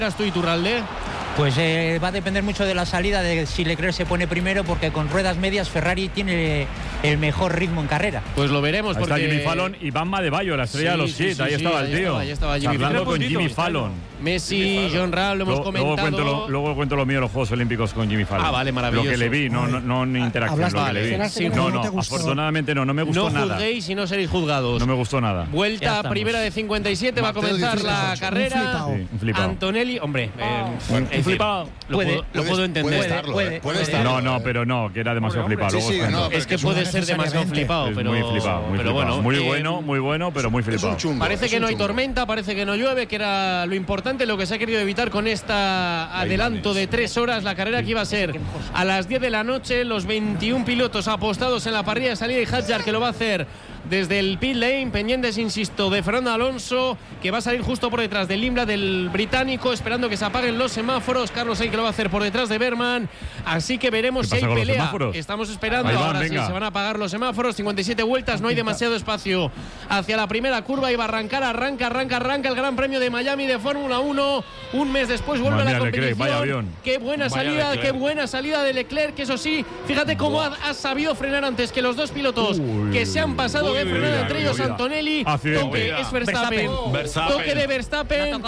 tú, Iturralde? Pues va a depender mucho de la salida, de si Leclerc se pone primero, porque con ruedas medias Ferrari tiene el mejor ritmo en carrera. Pues lo veremos. Ahí porque... está Jimmy Fallon y Bamma de Bayo, la estrella de los hits. Ahí estaba el tío. Ahí estaba Jimmy hablando con Jimmy Fallon. Messi, John Ram, lo hemos comentado. Luego cuento lo mío de los Juegos Olímpicos con Jimmy Fallon. Ah, vale, maravilloso. Lo que le vi, no en interacción, lo que le vi. Sí, no, afortunadamente no me gustó nada. No juzguéis y no seréis juzgados. No me gustó nada. Vuelta primera de 57, va a comenzar la carrera. Un flipado. Antonelli, hombre, un flipado. Lo puedo entender. Puede estarlo. No, pero no, que era demasiado flipado. Es que puede ser demasiado flipado, pero muy flipado, bueno. Muy bueno, pero muy flipado. Parece que no hay tormenta, parece que no llueve, que era lo importante, lo que se ha querido evitar con este adelanto de 3 horas. La carrera que iba a ser a las 10 de la noche, los 21 pilotos apostados en la parrilla de salida y Hadjar que lo va a hacer desde el pit lane, pendientes, insisto, de Fernando Alonso, que va a salir justo por detrás del Imola, del británico, esperando que se apaguen los semáforos. Carlos Sainz que lo va a hacer por detrás de Berman, así que veremos si hay pelea. Estamos esperando, ahora sí se van a apagar los semáforos. 57 vueltas, no hay demasiado espacio hacia la primera curva y va a arranca el Gran Premio de Miami de Fórmula 1. Un mes después vuelve a la competición. Vaya avión. Qué buena salida de Leclerc, que eso sí, fíjate cómo ha sabido frenar antes que los dos pilotos que se han pasado de frenar, entre ellos Antonelli. Toque es Verstappen. Toque de Verstappen.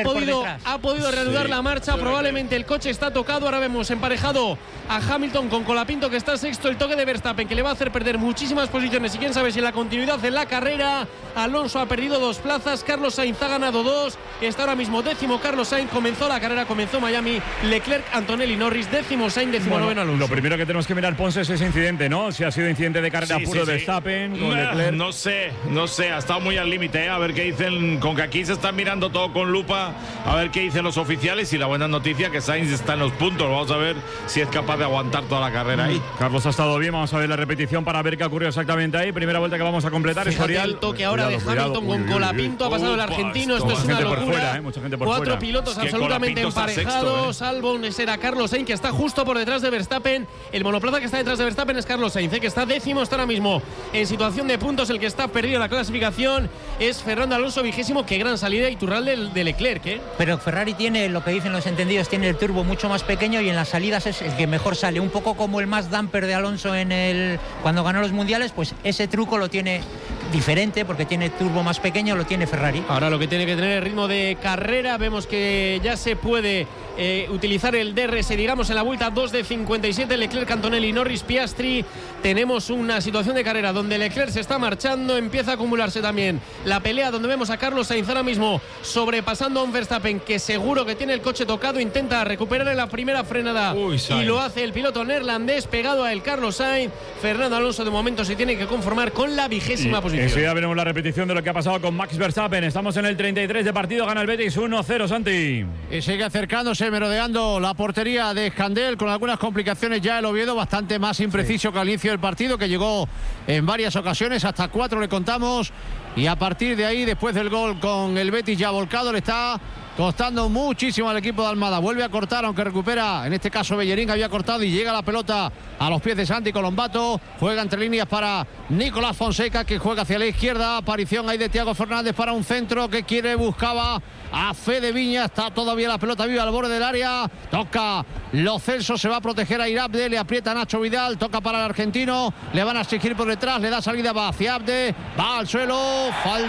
Ha podido reanudar la marcha. Probablemente el coche está tocado. Ahora vemos emparejado a Hamilton con Colapinto, que está sexto. El toque de Verstappen, que le va a hacer perder muchísimas posiciones. Y quién sabe si en la continuidad en la carrera. Alonso ha perdido 2 plazas. Carlos Sainz ha ganado 2. Está ahora mismo décimo Carlos Sainz. Comenzó la carrera, comenzó Miami. Leclerc, Antonelli, Norris, décimo Sainz, décimo noveno Alonso. Lo primero que tenemos que mirar, Ponce, es ese incidente, ¿no? Si ha sido incidente de carrera puro de Verstappen con Leclerc. No sé, ha estado muy al límite, A ver qué dicen, con que aquí se están mirando todo con lupa, a ver qué dicen los oficiales. Y la buena noticia que Sainz está en los puntos. Vamos a ver si es capaz de aguantar toda la carrera ahí. Carlos ha estado bien, vamos a ver la repetición para ver qué ha ocurrido exactamente ahí. Primera vuelta que vamos a completar. Fíjate el toque ahora de Hamilton con Colapinto. Ha pasado el argentino, esto es una locura. Mucha gente por 4 fuera. pilotos absolutamente emparejados, salvo será Carlos Sainz, que está justo por detrás de Verstappen. El monoplaza que está detrás de Verstappen es Carlos Sainz, que está décimo, está ahora mismo en situación de puntos. El que está perdido en la clasificación es Fernando Alonso, vigésimo. Qué gran salida Iturralde de Leclerc, ¿eh? Pero Ferrari tiene, lo que dicen los entendidos, tiene el turbo mucho más pequeño y en las salidas es el que mejor sale. Un poco como el más damper de Alonso cuando ganó los mundiales, pues ese truco lo tiene diferente porque tiene turbo más pequeño, lo tiene Ferrari. Ahora lo que tiene que tener el ritmo de carrera, vemos que ya se puede utilizar el DRS, digamos, en la vuelta 2 de 57, Leclerc, Antonelli, Norris, Piastri. Tenemos una situación de carrera donde Leclerc se está marchando, empieza a acumularse también la pelea, donde vemos a Carlos Sainz ahora mismo sobrepasando a un Verstappen que seguro que tiene el coche tocado, intenta recuperar en la primera frenada y lo hace el piloto neerlandés pegado a el Carlos Sainz. Fernando Alonso de momento se tiene que conformar con la 20ª posición. Enseguida veremos la repetición de lo que ha pasado con Max Verstappen. Estamos en el 33 de partido, gana el Betis 1-0, Santi. Y sigue acercándose, merodeando la portería de Scandell, con algunas complicaciones ya el Oviedo, bastante más impreciso que al inicio del partido, que llegó en varias ocasiones, hasta 4 le contamos, y a partir de ahí, después del gol con el Betis ya volcado, le está costando muchísimo al equipo de Almada. Vuelve a cortar, aunque recupera, en este caso Bellerín, había cortado y llega la pelota a los pies de Santi Colombato. Juega entre líneas para Nicolás Fonseca, que juega hacia la izquierda. Aparición ahí de Thiago Fernández para un centro que buscaba a Fede Viña. Está todavía la pelota viva al borde del área. Toca Lo Celso, se va a proteger a Irabde, le aprieta Nacho Vidal, toca para el argentino, le van a exigir por detrás, le da salida, va hacia Abde, va al suelo,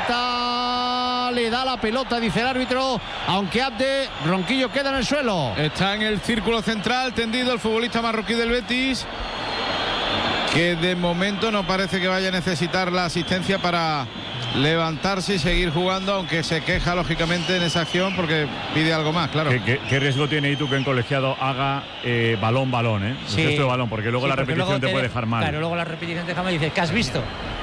falta, le da la pelota, dice el árbitro, aunque Abde, Ronquillo queda en el suelo. Está en el círculo central tendido el futbolista marroquí del Betis, que de momento no parece que vaya a necesitar la asistencia para levantarse y seguir jugando, aunque se queja lógicamente en esa acción porque pide algo más, claro. ¿Qué riesgo tiene Itu que en colegiado haga balón, ¿eh? Sí. El gesto de balón, porque luego la repetición te puede dejar mal. Claro, luego la repetición te deja mal y dices, ¿qué has visto?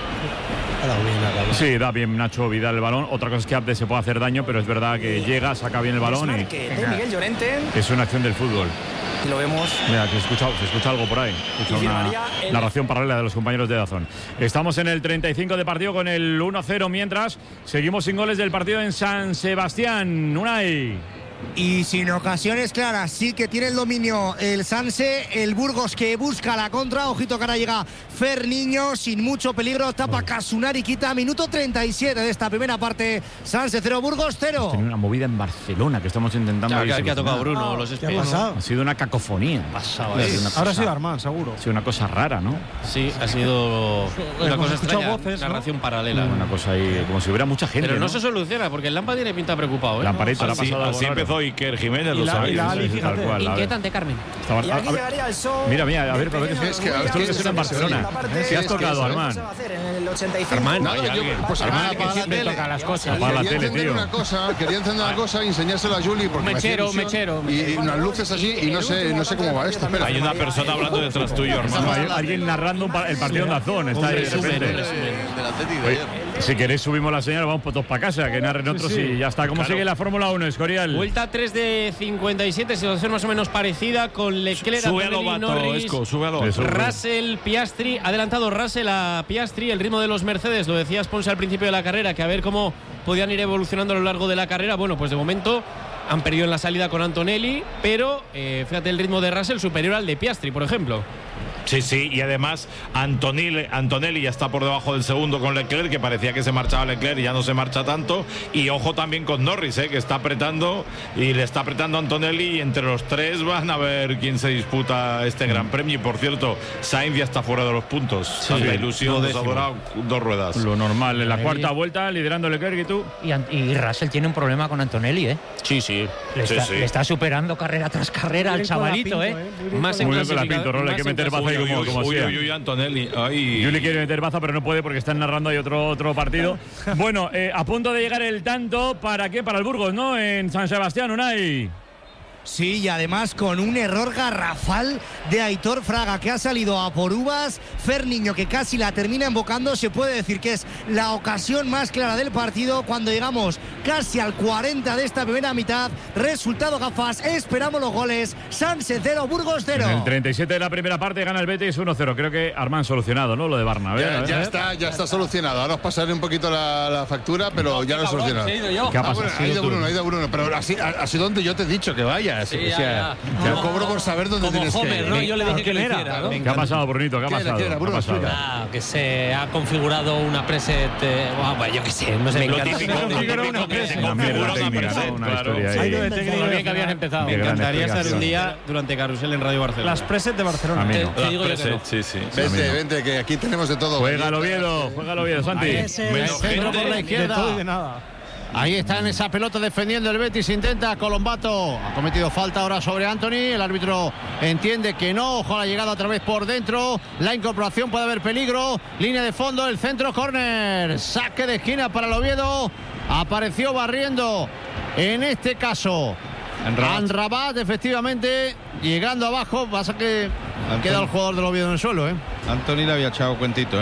Sí, da bien Nacho Vidal el balón. Otra cosa es que Abde se puede hacer daño, pero es verdad que llega, saca bien el balón y Miguel Llorente. Es una acción del fútbol. Y lo vemos. Mira, se escucha algo por ahí. Escucha una narración paralela de los compañeros de Dazón. Estamos en el 35 de partido con el 1-0, mientras seguimos sin goles del partido en San Sebastián. Unai. Y sin ocasiones claras, sí que tiene el dominio el Sanse, el Burgos que busca la contra. Ojito que ahora llega Ferniño sin mucho peligro, tapa Casunari, quita minuto 37 de esta primera parte. Sanse 0, Burgos 0. Tiene una movida en Barcelona que estamos intentando. Que ha tocado Bruno, los ¿Qué ha pasado? Ha sido una cacofonía. Ahora ha sido Armand, seguro. Ha sido una cosa rara, ¿no? Sí, ha sido una cosa extraña, voces, narración paralela. Una cosa ahí, como si hubiera mucha gente. Pero no se soluciona, porque el Lampa tiene pinta preocupado, ¿eh? Lamparito, la ha pasado Así empezó Iker Jiménez, lo sabéis. Inquietante, Carmen. Y aquí llegaría el show. Mira, a ver, es que esto es en Barcelona. ¿Qué has tocado, Armand? Armand, Pues Armand, que siempre toca las cosas. Apaga la tele, tío. Quería encender una cosa y enseñárselo a Juli. Mechero. Y unas luces así y no sé cómo va esto. Espera. Hay una persona hablando detrás tuyo, hermano. Hay alguien narrando el partido en Dazón. Está ahí de repente. Oye, si queréis subimos la señal, vamos todos para casa, que narren otros y ya está. ¿Cómo sigue la Fórmula 1, Escorial? Vuelta 3 de 57, situación más o menos parecida con Leclerc, Antonelli, Norris, Russell, Piastri. Adelantado Russell a Piastri, el ritmo de los Mercedes, lo decías Ponce al principio de la carrera, que a ver cómo podían ir evolucionando a lo largo de la carrera. Bueno, pues de momento han perdido en la salida con Antonelli, pero fíjate el ritmo de Russell superior al de Piastri, por ejemplo. Sí, y además Antonelli ya está por debajo del segundo con Leclerc, que parecía que se marchaba Leclerc y ya no se marcha tanto. Y ojo también con Norris, que está apretando y le está apretando a Antonelli, y entre los tres van a ver quién se disputa este Gran Premio. Y por cierto, Sainz ya está fuera de los puntos. La ilusión nos ha durado 2 ruedas. Lo normal, en la cuarta vuelta liderando Leclerc. ¿Y tú? Y Russell tiene un problema con Antonelli, ¿eh? Sí. Le está superando carrera tras carrera al chavalito, Más muy bien con la Pinto, Rol, hay que meter baza como sea. Antonelli. Juli quiere meter baza, pero no puede porque están narrando ahí otro partido. Bueno, a punto de llegar el tanto, ¿para qué? Para el Burgos, ¿no? En San Sebastián, Unai. Sí, y además con un error garrafal de Aitor Fraga, que ha salido a por uvas. Ferniño, que casi la termina embocando. Se puede decir que es la ocasión más clara del partido cuando llegamos casi al 40 de esta primera mitad. Resultado gafas, esperamos los goles. Sanse 0, Burgos 0. En el 37 de la primera parte gana el Betis 1-0. Creo que Armand solucionado, ¿no? Lo de Barna. Ya está solucionado. Ahora os pasaré un poquito la factura, pero ya lo he solucionado. ¿Qué ha pasado? Bueno, ha ido Bruno, pero así donde yo te he dicho que vaya. Sí, ya. Te lo cobro por saber dónde como tienes Homer, que ir. ¿no? Yo le dije que lo hiciera, ¿no? ¿Qué ha pasado, Brunito? ¿Qué ha pasado? Que se ha configurado una preset. Yo qué sé, no sé. Lo típico que se configura una preset, claro. Bien que habías empezado. Me encantaría estar un día durante Carrusel en Radio Barcelona. Las preset de Barcelona. Te digo yo que no. Sí. Vente, que aquí tenemos de todo. Juega el Oviedo, Santi. Centro por la izquierda. De todo y de nada. Ahí está en esa pelota defendiendo el Betis, intenta Colombato, ha cometido falta ahora sobre Anthony, el árbitro entiende que no, ojo a la llegada otra vez por dentro, la incorporación puede haber peligro, línea de fondo, el centro, córner, saque de esquina para el Oviedo, apareció barriendo en este caso Amrabat, efectivamente, llegando abajo, pasa que queda el jugador del Oviedo en el suelo, Anthony le había echado cuentito,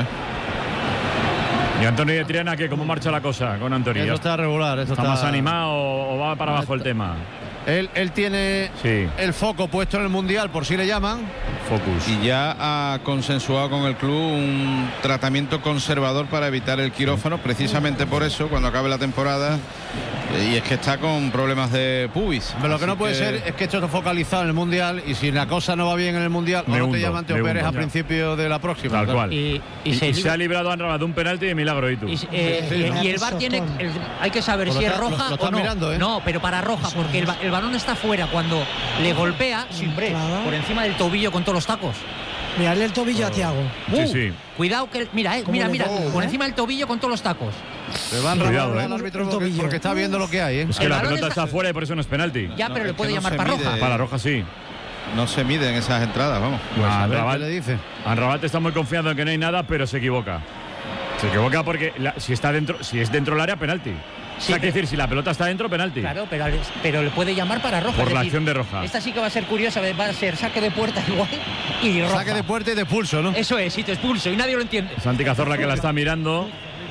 ¿Y Antonio de Triana qué? ¿Cómo marcha la cosa con Antonio? Eso está regular. ¿Está más animado o va para abajo el tema? Él tiene el foco puesto en el Mundial, por si le llaman. Focus. Y ya ha consensuado con el club un tratamiento conservador para evitar el quirófano, precisamente por eso, cuando acabe la temporada. Y es que está con problemas de pubis. Pero lo que no puede ser es que esto esté focalizado en el Mundial y si la cosa no va bien en el Mundial, no te llaman, te operes a principio de la próxima. Tal cual. Y se ha librado a Amrabat de un penalti de milagro, ¿y tú? Y el VAR tiene... hay que saber si es roja o no. Mirando, No, pero para roja, porque el balón está fuera cuando le golpea, siempre, por encima del tobillo con todos los tacos. Mirarle el tobillo a Thiago. Sí. Cuidado que... Mira, por encima del tobillo con todos los tacos. Le van a al árbitro porque está viendo lo que hay. Es que la pelota está fuera y por eso no es penalti. Ya, pero le puede llamar para roja. Para roja sí. No se miden esas entradas, vamos. Pues Amrabat le dice. Amrabat está muy confiado en que no hay nada, pero se equivoca. Se equivoca porque si es dentro del área, penalti. Sí, hay que decir, si la pelota está dentro, penalti. Claro, pero le puede llamar para roja. Por la acción de roja. Esta sí que va a ser curiosa, va a ser saque de puerta igual y roja. Saque de puerta y de expulso, ¿no? Eso es, y te expulso y nadie lo entiende. Santi Cazorla que la está mirando.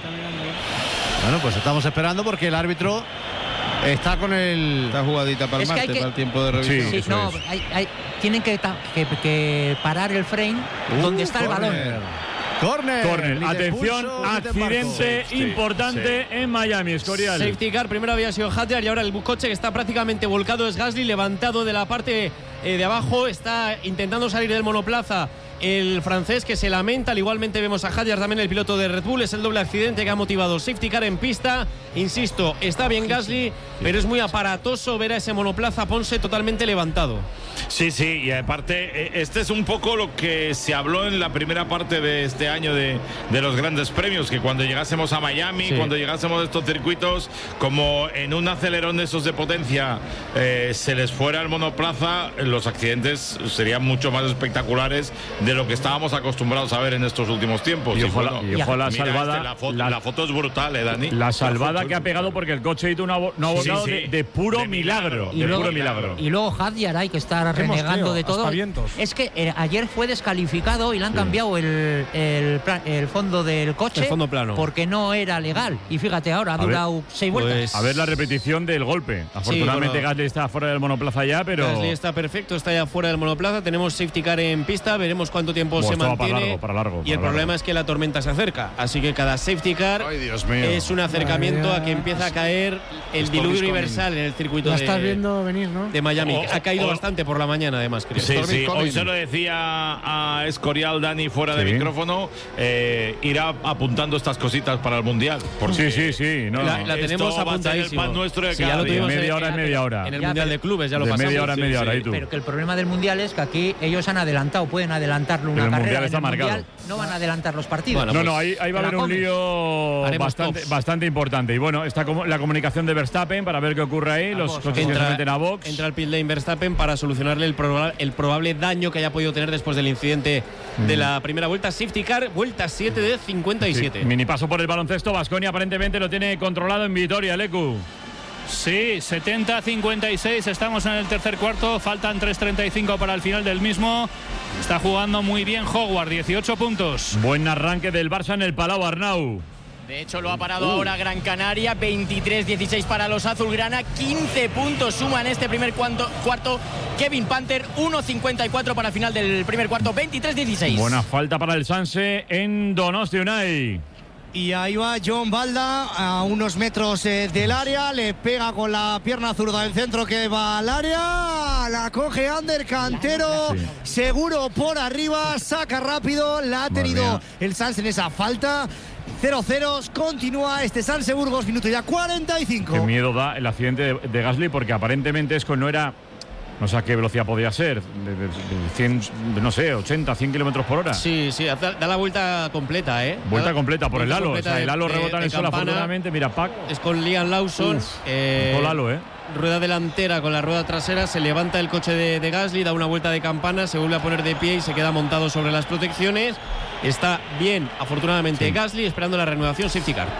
Bueno, pues estamos esperando porque el árbitro está con el... Esta jugadita para el martes, para el tiempo de revisión. Sí, no, tienen que parar el frame donde está el balón. Córner. Atención, accidente importante en Miami, Escorial. Safety car, primero había sido Hadjar y ahora el coche que está prácticamente volcado es Gasly, levantado de la parte de abajo, está intentando salir del monoplaza el francés, que se lamenta. Igualmente vemos a Hadjar, también el piloto de Red Bull. Es el doble accidente que ha motivado el safety car en pista. Insisto, está bien Gasly, pero es muy aparatoso ver a ese monoplaza Ponce totalmente levantado. Sí, y aparte este es un poco lo que se habló en la primera parte de este año de los grandes premios, que cuando llegásemos a Miami, cuando llegásemos a estos circuitos, como en un acelerón de esos de potencia se les fuera el monoplaza, los accidentes serían mucho más espectaculares de lo que estábamos acostumbrados a ver en estos últimos tiempos. Y ojo la salvada. La foto es brutal, Dani. La salvada que ha pegado porque el coche hizo un abocado de puro milagro. Y luego Hadjar hay que estar renegando de todo. Es que ayer fue descalificado y le han cambiado el fondo del coche, el fondo plano, porque no era legal. Y fíjate, ahora ha durado 6 vueltas. A ver la repetición del golpe. Afortunadamente Gasly está fuera del monoplaza ya, pero Gasly está perfecto, está ya fuera del monoplaza. Tenemos safety car en pista, veremos cuánto tiempo se mantiene. Para largo. Y el problema es que la tormenta se acerca, así que cada safety car es un acercamiento a que empieza a caer el diluvio universal en el circuito de Miami. Ha caído bastante por la mañana, además, creo. Sí. Hoy se lo decía a Escorial, Dani, fuera de micrófono, irá apuntando estas cositas para el Mundial. Sí. No, la tenemos apuntadísimo. El pan nuestro de ya lo tuvimos media hora. En el Mundial de Clubes ya lo pasamos. Media hora. Pero que el problema del Mundial es que aquí ellos han adelantado, pueden adelantarlo una carrera. Mundial está marcado. Mundial no van a adelantar los partidos. Bueno, ahí va a haber un lío bastante importante. Y bueno, está la comunicación de Verstappen para ver qué ocurre ahí. Los coches que se meten a box. Entra al pit lane Verstappen para solucionarle el probable daño que haya podido tener después del incidente de la primera vuelta. Safety car, vuelta 7 de 57. Mini paso por el baloncesto. Baskonia aparentemente lo tiene controlado en Vitoria, Lecu. Sí, 70-56, estamos en el tercer cuarto, faltan 3:35 para el final del mismo. Está jugando muy bien Howard, 18 puntos. Buen arranque del Barça en el Palau, Arnau. De hecho, lo ha parado ahora Gran Canaria, 23-16 para los azulgrana, 15 puntos suma en este primer cuarto Kevin Panther, 1:54 para el final del primer cuarto, 23-16. Buena falta para el Sanse en Donosti, Unai. Y ahí va John Balda a unos metros del área, le pega con la pierna zurda del centro que va al área, la coge Ander Cantero, seguro por arriba, saca rápido, la ha tenido el Sanse en esa falta. 0-0, continúa este Sanse Burgos, minuto ya 45. Qué miedo da el accidente de Gasly, porque aparentemente Esco no era... No sé a qué velocidad podía ser, de 100, no sé, 80, 100 kilómetros por hora. Sí, da la vuelta completa, ¿eh? Vuelta completa por el halo. O sea, el halo rebota en el suelo, afortunadamente. Mira, Pac. Es con Liam Lawson. Con halo, Rueda delantera con la rueda trasera. Se levanta el coche de Gasly, da una vuelta de campana, se vuelve a poner de pie y se queda montado sobre las protecciones. Está bien, afortunadamente, Gasly, esperando la reanudación safety car.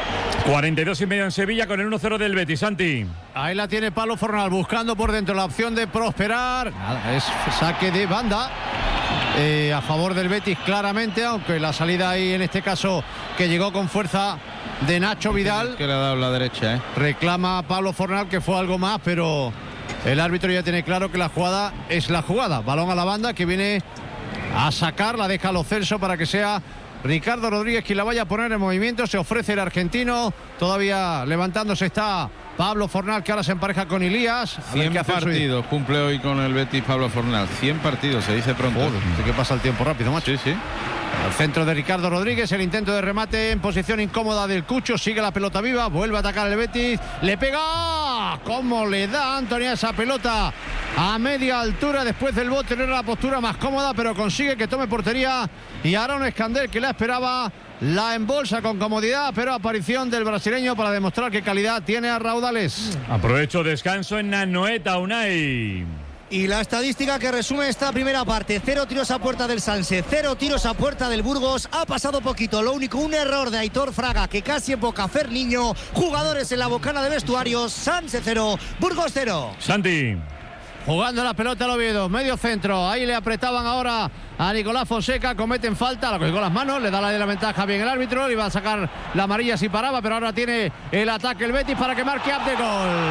42,5 en Sevilla con el 1-0 del Betis, Santi. Ahí la tiene Pablo Fornal buscando por dentro la opción de prosperar. Nada, es saque de banda a favor del Betis claramente, aunque la salida ahí en este caso que llegó con fuerza de Nacho Vidal. Que le ha dado la derecha, Reclama a Pablo Fornal que fue algo más, pero el árbitro ya tiene claro que la jugada es la jugada. Balón a la banda que viene a sacar, la deja a Lo Celso para que sea Ricardo Rodríguez quien la vaya a poner en movimiento. Se ofrece el argentino, todavía levantándose está Pablo Fornal, que ahora se empareja con Elías. 100 partidos cumple hoy con el Betis Pablo Fornal. 100 partidos, se dice pronto. Joder, que pasa el tiempo rápido, macho. Sí. Al centro de Ricardo Rodríguez, el intento de remate en posición incómoda del Cucho, sigue la pelota viva, vuelve a atacar el Betis, le pega, ¿cómo le da Antonio esa pelota a media altura después del bote? No era la postura más cómoda, pero consigue que tome portería y Aaron Escandel, que la esperaba, la embolsa con comodidad, pero aparición del brasileño para demostrar qué calidad tiene a raudales. Aprovecho descanso en Anoeta, Unai. Y la estadística que resume esta primera parte: 0 tiros a puerta del Sanse, 0 tiros a puerta del Burgos. Ha pasado poquito, lo único, un error de Aitor Fraga que casi emboca a Ferniño. Jugadores en la bocana de vestuarios. Sanse 0, Burgos 0. Santi. Jugando la pelota al Oviedo, medio centro, ahí le apretaban ahora a Nicolás Fonseca, cometen falta, la cogió con las manos, le da la ventaja bien el árbitro, le iba a sacar la amarilla si paraba, pero ahora tiene el ataque el Betis para que marque Abde.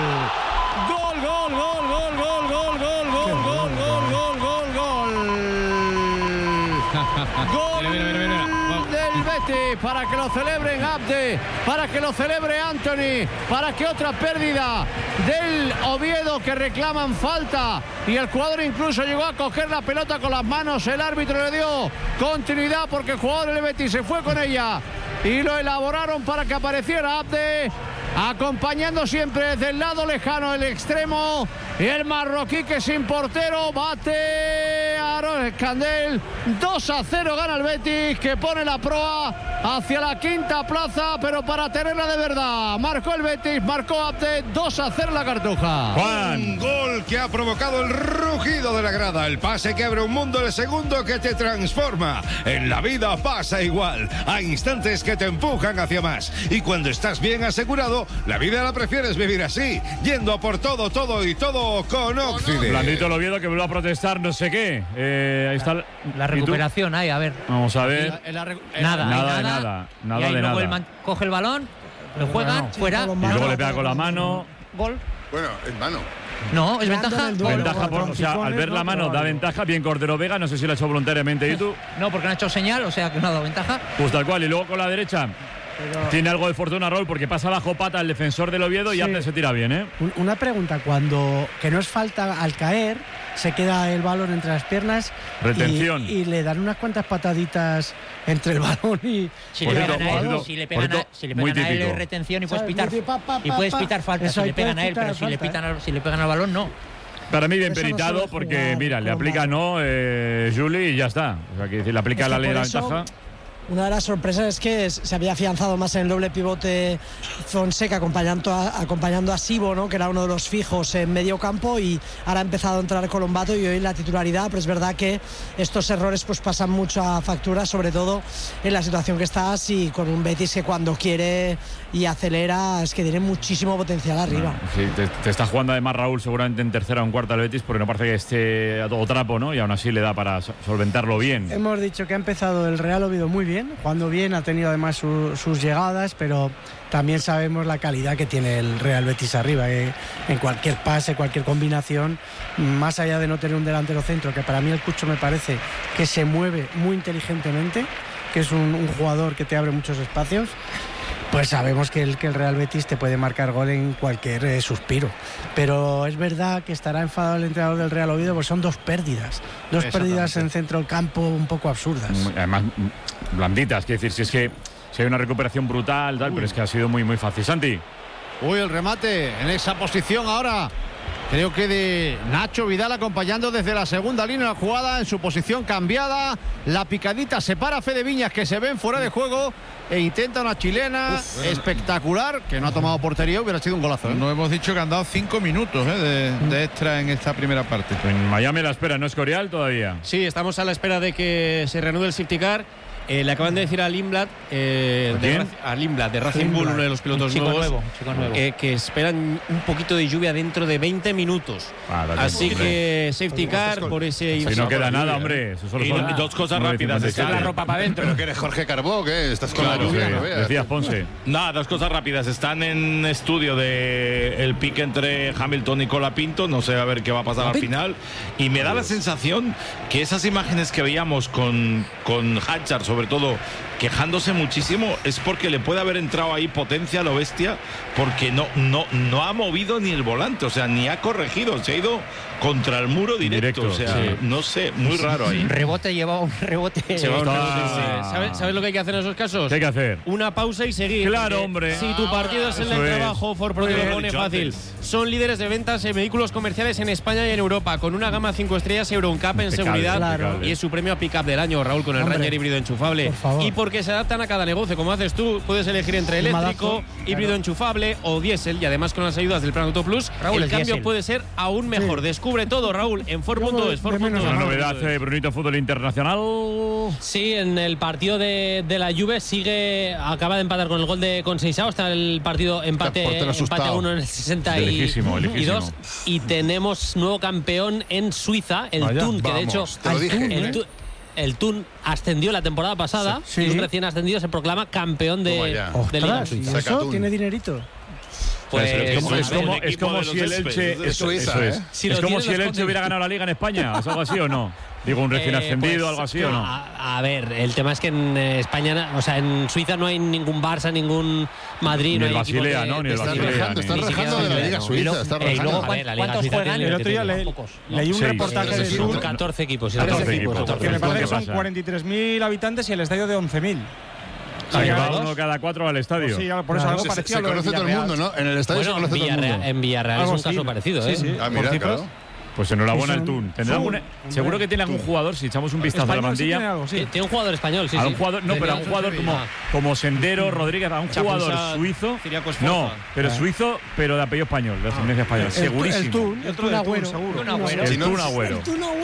Gol, gol, gol, gol, gol, gol, gol, gol, gol, gol, gol, gol, gol. Gol. Mira. el Betis, para que lo celebren Abde, para que lo celebre Anthony, para que otra pérdida del Oviedo que reclaman falta y el jugador incluso llegó a coger la pelota con las manos, el árbitro le dio continuidad porque el jugador del Betis se fue con ella y lo elaboraron para que apareciera Abde, acompañando siempre desde el lado lejano el extremo y el marroquí que sin portero bate a Candel. 2-0 gana el Betis, que pone la proa hacia la quinta plaza, pero para tenerla de verdad. Marcó el Betis, marcó Abde, 2-0 la Cartuja. Un gol que ha provocado el rugido de la grada, el pase que abre un mundo, el segundo que te transforma. En la vida pasa igual, hay instantes que te empujan hacia más, y cuando estás bien asegurado, la vida la prefieres vivir así, yendo a por todo, todo y todo con Occident. Blandito el Oviedo que vuelve a protestar no sé qué. Ahí está la recuperación ahí, a ver. Vamos a ver. Nada de nada. Coge el balón, lo juega, fuera. Y luego le pega con la mano. Gol. Bueno, es mano. No, es ventaja. O sea, al ver la mano da ventaja. Bien Cordero Vega, no sé si lo ha hecho voluntariamente y tú. No, porque no ha hecho señal, o sea que no ha dado ventaja. Pues tal cual, y luego con la derecha. Tiene algo de fortuna Raúl porque pasa bajo pata el defensor del Oviedo y antes se tira bien, ¿eh? Una pregunta, que no es falta al caer, se queda el balón entre las piernas. Retención. Y le dan unas cuantas pataditas entre el balón y... Si le pegan a él, retención y puedes pitar falta. Si le pegan a él, pero si le pegan al balón, no. Para mí bien peritado porque, mira, le aplica Juli y ya está. O sea, que le aplica la ley de la ventaja. Una de las sorpresas es que se había afianzado más en el doble pivote Fonseca acompañando a Sibo, ¿no? Que era uno de los fijos en medio campo, y ahora ha empezado a entrar Colombato y hoy la titularidad, pero es verdad que estos errores pues pasan mucho a factura, sobre todo en la situación que estás y con un Betis que cuando quiere y acelera es que tiene muchísimo potencial arriba. Sí, te está jugando además Raúl seguramente en tercera o en cuarta el Betis porque no parece que esté a todo trapo, ¿no? Y aún así le da para solventarlo bien. Hemos dicho que ha empezado el Real Oviedo muy bien, jugando bien, ha tenido además sus llegadas, pero también sabemos la calidad que tiene el Real Betis arriba, que en cualquier pase, cualquier combinación, más allá de no tener un delantero centro, que para mí el Cucho me parece que se mueve muy inteligentemente, que es un jugador que te abre muchos espacios, pues sabemos que el Real Betis te puede marcar gol en cualquier suspiro. Pero es verdad que estará enfadado el entrenador del Real Oviedo, pues son dos pérdidas en centro del campo un poco absurdas. Además, blanditas, quiero decir, si hay una recuperación brutal, tal, pero es que ha sido muy, muy fácil. Santi. El remate en esa posición ahora. Creo que de Nacho Vidal acompañando desde la segunda línea de la jugada en su posición cambiada. La picadita separa a Fede Viñas, que se ven fuera de juego, e intenta una chilena espectacular, que no ha tomado portería, hubiera sido un golazo. No hemos dicho que han dado 5 minutos de extra en esta primera parte. En Miami la espera, ¿no es Escorial todavía? Sí, estamos a la espera de que se reanude el safety car. Le acaban de decir a Lindblad, de Racing Bull, uno de los pilotos nuevos, que esperan un poquito de lluvia dentro de 20 minutos. Así que safety car por ese... Si no queda nada, hombre. Y dos cosas rápidas. Está la ropa para adentro. ¿Pero que eres Jorge Carbó? ¿Qué? ¿Estás con la lluvia? No veas. Decías Ponce. Nada, dos cosas rápidas. Están en estudio de el pique entre Hamilton y Colapinto. No sé a ver qué va a pasar al final. Y me da la sensación que esas imágenes que veíamos con Hatchard, sobre todo quejándose muchísimo, es porque le puede haber entrado ahí potencia a lo bestia, porque no ha movido ni el volante, o sea, ni ha corregido, se ha ido contra el muro directo, o sea, no sé, muy raro ahí. Lleva un rebote. ¿Sabes lo que hay que hacer en esos casos? ¿Qué hay que hacer? Una pausa y seguir. Claro, hombre. Si tu partido es en el trabajo, Ford Pro te lo pone fácil. Son líderes de ventas en vehículos comerciales en España y en Europa, con una gama 5 estrellas Euro NCAP en seguridad, y es su premio a pick-up del año, Raúl, con el Ranger híbrido enchufable. Y porque se adaptan a cada negocio, como haces tú, puedes elegir entre eléctrico, híbrido enchufable o diésel, y además con las ayudas del Plan Auto Plus, Raúl, el cambio puede ser aún mejor. Descubre todo, Raúl, en Ford.es. Una novedad, Brunito, fútbol internacional. Sí, en el partido de la Juve acaba de empatar con el gol de Conceição. Está el partido empate 1 en el 62. Y tenemos nuevo campeón en Suiza, el Thun, que de hecho el Thun ascendió la temporada pasada y un recién ascendido se proclama campeón de Liga Suiza. ¿Eso tiene dinerito? Pues es como si el Elche es como si el Elche hubiera ganado la Liga en España, ¿es algo así o no? Digo, un recién ascendido, algo así o no. A ver, el tema es que en España, o sea, en Suiza no hay ningún Barça, ningún Madrid, ni el Basilea, ¿no? Ni el Basilea. Están rajando de la Liga Suiza. ¿Cuántos juegan? El otro día leí un reportaje de Sur. 14 equipos. Que me parece que son 43.000 habitantes y el estadio de 11.000. O sea, que va uno cada 4 al estadio. Sí, por eso algo parecido. Se conoce todo el mundo, ¿no? En el estadio se conoce todo el mundo. En Villarreal es un caso parecido, ¿eh? Sí. Ah, mira, claro. Pues enhorabuena el Tun. Seguro que tiene algún jugador, si echamos un vistazo a la plantilla. Tiene un jugador español, sí. Pero a un jugador como Sendero, Rodríguez, a un jugador suizo. No, pero suizo, pero de apellido español, de ascendencia española. Segurísimo. El Tun Agüero. El Tun Agüero.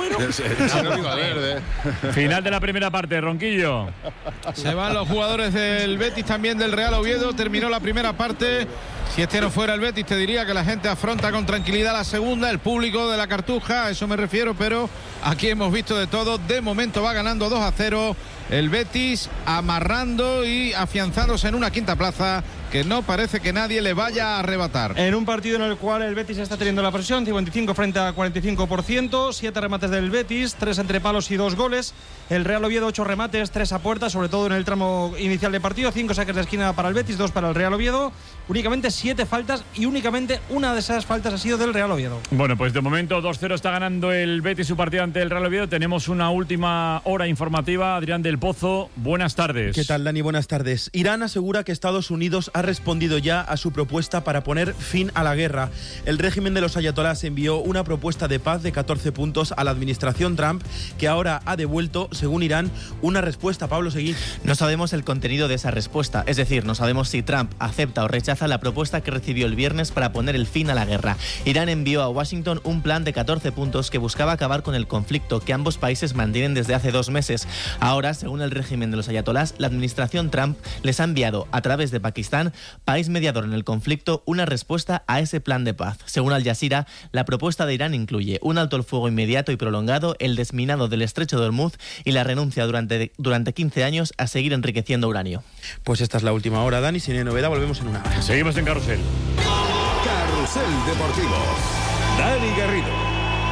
Final de la primera parte, Ronquillo. Se van los jugadores del Betis, también del Real Oviedo. Terminó la primera parte. Si este no fuera el Betis, te diría que la gente afronta con tranquilidad la segunda. El público de la Cartuja, a eso me refiero, pero aquí hemos visto de todo. De momento va ganando 2-0 el Betis, amarrando y afianzándose en una quinta plaza que no parece que nadie le vaya a arrebatar. En un partido en el cual el Betis está teniendo la presión, 55 frente a 45%, 7 remates del Betis, 3 entre palos y 2 goles. El Real Oviedo 8 remates, 3 a puerta, sobre todo en el tramo inicial de partido, 5 saques de esquina para el Betis, 2 para el Real Oviedo, únicamente 7 faltas y únicamente una de esas faltas ha sido del Real Oviedo. Bueno, pues de momento 2-0 está ganando el Betis su partido ante el Real Oviedo. Tenemos una última hora informativa. Adrián del Pozo, buenas tardes. ¿Qué tal, Dani? Buenas tardes. Irán asegura que Estados Unidos ha respondido ya a su propuesta para poner fin a la guerra. El régimen de los ayatolás envió una propuesta de paz de 14 puntos a la administración Trump, que ahora ha devuelto, según Irán, una respuesta. Pablo Seguí. No sabemos el contenido de esa respuesta, es decir, no sabemos si Trump acepta o rechaza la propuesta que recibió el viernes para poner el fin a la guerra. Irán envió a Washington un plan de 14 puntos que buscaba acabar con el conflicto que ambos países mantienen desde hace 2 meses. Ahora, según el régimen de los ayatolás, la administración Trump les ha enviado, a través de Pakistán, país mediador en el conflicto, una respuesta a ese plan de paz. Según Al Jazeera, la propuesta de Irán incluye un alto el fuego inmediato y prolongado, el desminado del estrecho de Hormuz y la renuncia durante 15 años a seguir enriqueciendo uranio. Pues esta es la última hora, Dani. Si no hay novedad, volvemos en una hora. Seguimos en Carrusel. Carrusel Deportivo. Dani Garrido.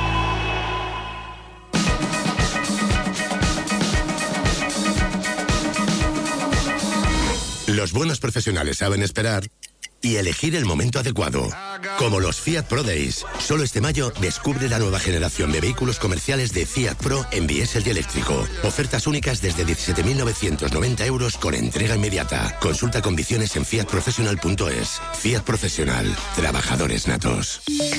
Los buenos profesionales saben esperar y elegir el momento adecuado. Como los Fiat Pro Days. Solo este mayo descubre la nueva generación de vehículos comerciales de Fiat Pro en diésel y eléctrico. Ofertas únicas desde 17.990 euros con entrega inmediata. Consulta condiciones en fiatprofessional.es. Fiat Profesional. Trabajadores natos.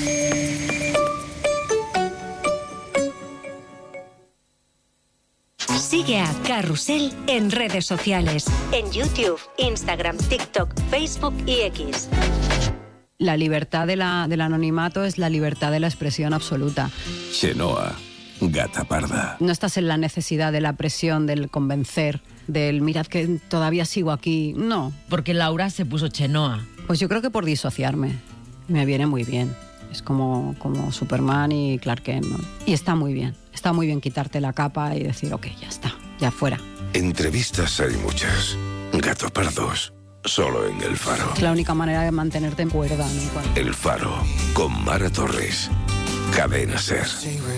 Sigue a Carrusel en redes sociales, en YouTube, Instagram, TikTok, Facebook y X. La libertad del anonimato es la libertad de la expresión absoluta. Chenoa, gata parda. No estás en la necesidad de la presión, del convencer, del mirad que todavía sigo aquí. No. Porque Laura se puso Chenoa. Pues yo creo que por disociarme. Me viene muy bien. Es como Superman y Clark Kent, ¿no? Y está muy bien. Está muy bien quitarte la capa y decir, ok, ya está, ya fuera. Entrevistas hay muchas. Gato pardos, solo en El Faro. Es la única manera de mantenerte en cuerda, ¿no? El Faro, con Mara Torres. Cadena SER.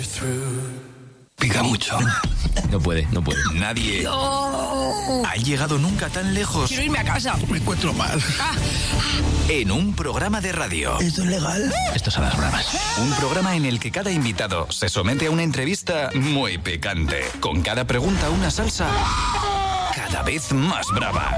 Pica mucho. No puede. Nadie ha llegado nunca tan lejos. Quiero irme a casa. Me encuentro mal. En un programa de radio. ¿Esto es legal? Esto es a las bravas. Un programa en el que cada invitado se somete a una entrevista muy picante. Con cada pregunta una salsa cada vez más brava.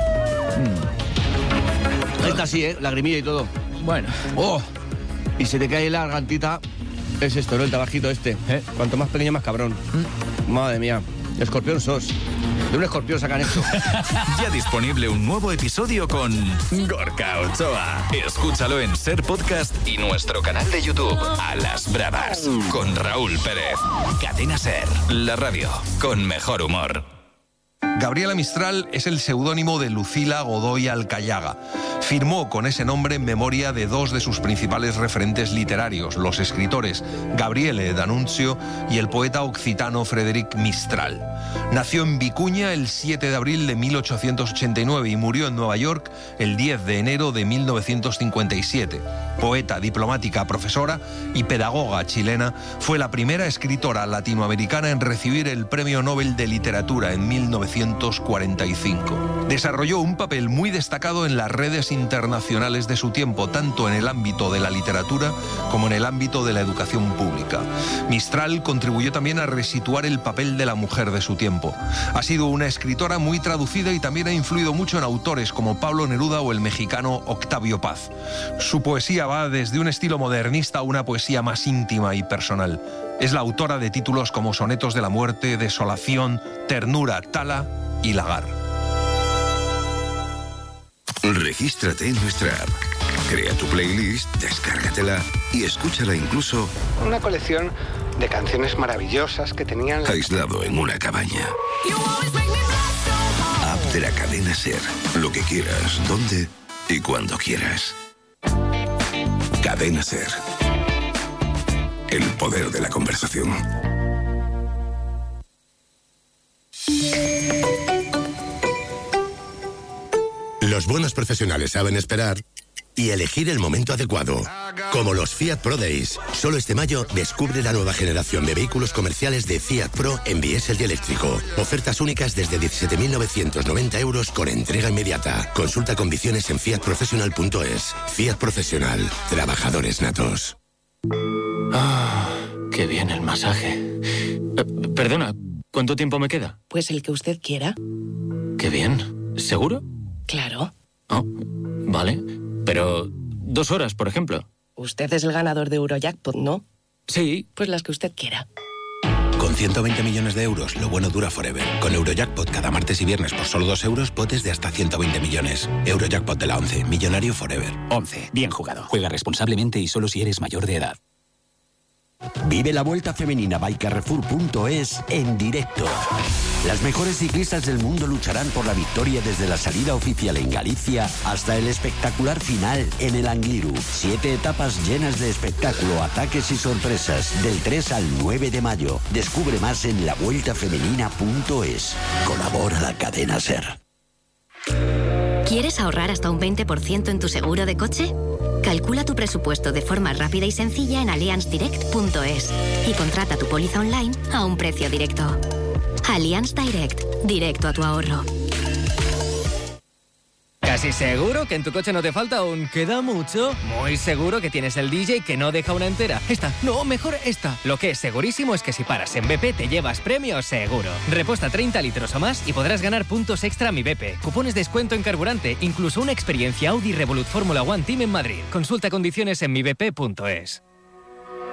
Esta sí, lagrimilla y todo. Bueno. Oh, y se te cae la gargantita. Es esto, ¿no? El tabajito este. Cuanto más pequeño, más cabrón. Madre mía. Escorpión sos. De un escorpión sacan esto. Ya disponible un nuevo episodio con Gorka Ochoa. Escúchalo en SER Podcast y nuestro canal de YouTube. A las bravas. Con Raúl Pérez. Cadena SER. La radio con mejor humor. Gabriela Mistral es el seudónimo de Lucila Godoy Alcayaga. Firmó con ese nombre en memoria de dos de sus principales referentes literarios, los escritores Gabriele D'Annunzio y el poeta occitano Frederic Mistral. Nació en Vicuña el 7 de abril de 1889 y murió en Nueva York el 10 de enero de 1957. Poeta, diplomática, profesora y pedagoga chilena, fue la primera escritora latinoamericana en recibir el Premio Nobel de Literatura en 1945. Desarrolló un papel muy destacado en las redes internacionales de su tiempo, tanto en el ámbito de la literatura como en el ámbito de la educación pública. Mistral contribuyó también a resituar el papel de la mujer de su tiempo. Ha sido una escritora muy traducida y también ha influido mucho en autores como Pablo Neruda o el mexicano Octavio Paz. Su poesía va desde un estilo modernista a una poesía más íntima y personal. Es la autora de títulos como Sonetos de la Muerte, Desolación, Ternura, Tala y Lagar. Regístrate en nuestra app. Crea tu playlist, descárgatela y escúchala incluso una colección de canciones maravillosas que tenían aislado en una cabaña. App de la cadena SER. Lo que quieras, donde y cuando quieras. Cadena SER. El poder de la conversación. Los buenos profesionales saben esperar y elegir el momento adecuado. Como los Fiat Pro Days. Solo este mayo descubre la nueva generación de vehículos comerciales de Fiat Pro en diésel y eléctrico. Ofertas únicas desde 17.990 euros con entrega inmediata. Consulta condiciones en fiatprofessional.es. Fiat Profesional. Trabajadores natos. Ah, qué bien el masaje. Perdona, ¿cuánto tiempo me queda? Pues el que usted quiera. Qué bien. ¿Seguro? Claro. Oh, vale. Pero 2 horas, por ejemplo. Usted es el ganador de Eurojackpot, ¿no? Sí. Pues las que usted quiera. Con 120 millones de euros, lo bueno dura forever. Con Eurojackpot cada martes y viernes por solo 2 euros, potes de hasta 120 millones. Eurojackpot de la 11, millonario forever. 11, bien jugado. Juega responsablemente y solo si eres mayor de edad. Vive la Vuelta Femenina by Carrefour.es en directo. Las mejores ciclistas del mundo lucharán por la victoria desde la salida oficial en Galicia hasta el espectacular final en el Angliru. 7 etapas llenas de espectáculo, ataques y sorpresas del 3 al 9 de mayo. Descubre más en lavueltafemenina.es. Colabora la cadena SER. ¿Quieres ahorrar hasta un 20% en tu seguro de coche? Calcula tu presupuesto de forma rápida y sencilla en allianzdirect.es y contrata tu póliza online a un precio directo. Allianz Direct, directo a tu ahorro. ¿Casi seguro que en tu coche no te falta un queda mucho? Muy seguro que tienes el DJ que no deja una entera. Esta, no, mejor esta. Lo que es segurísimo es que si paras en BP te llevas premio seguro. Reposta 30 litros o más y podrás ganar puntos extra a Mi BP, cupones de descuento en carburante, incluso una experiencia Audi Revolut Fórmula One Team en Madrid. Consulta condiciones en mibp.es.